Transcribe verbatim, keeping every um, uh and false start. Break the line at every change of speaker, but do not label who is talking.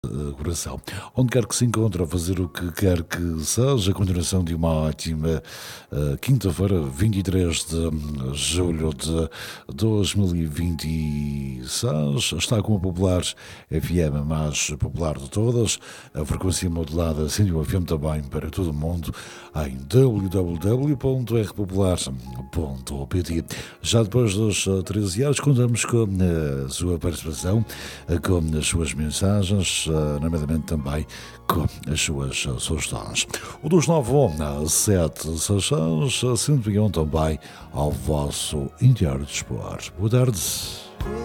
eh, coração. Onde quer que se encontre a fazer o que quer que seja, a continuação de uma ótima eh, quinta-feira, vinte e três de julho de dois mil e vinte e seis, está com a Popular F M, a mais popular de todas, a frequência modulada cento e um F M também para todo o mundo, em w w w ponto r popular ponto p t. Já depois das eh, treze horas, contamos com a sua participação, eh, com as suas mensagens, eh, nomeadamente também com as suas eh, sugestões. O dos nove onze sete seis seis cento e um também ao vosso interior de dispor. Boa tarde.